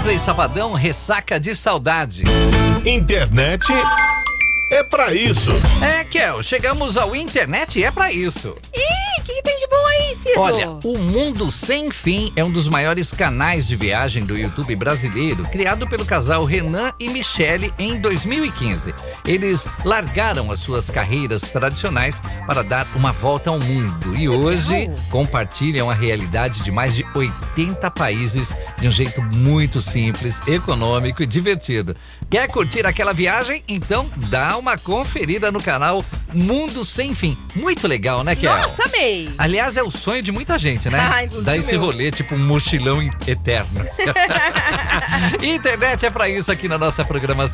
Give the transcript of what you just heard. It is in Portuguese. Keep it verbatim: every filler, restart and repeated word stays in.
Wesley Safadão, Ressaca de Saudade. Internet é pra isso. É, Kel, chegamos ao Internet e é pra isso. Ih, o que, que tem de bom aí, Cido? Olha, o Mundo Sem Fim é um dos maiores canais de viagem do YouTube brasileiro, criado pelo casal Renan e Michele em dois mil e quinze. Eles largaram as suas carreiras tradicionais para dar uma volta ao mundo e hoje compartilham a realidade de mais de oitenta países de um jeito muito simples, econômico e divertido. Quer curtir aquela viagem? Então dá uma conferida no canal Mundo Sem Fim. Muito legal, né, Kel? Nossa, amei! Aliás, é o sonho de muita gente, né? Ah, inclusive Dar esse meu. rolê, tipo um mochilão eterno. Internet é pra isso aqui na nossa programação.